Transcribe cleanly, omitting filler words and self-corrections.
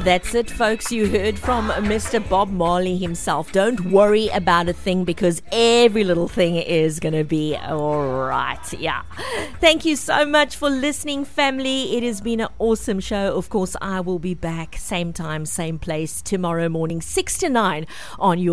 That's it, folks. You heard from Mr. Bob Marley himself. Don't worry about a thing because every little thing is going to be all right. Yeah. Thank you so much for listening, family. It has been an awesome show. Of course, I will be back same time, same place tomorrow morning, 6 to 9 on your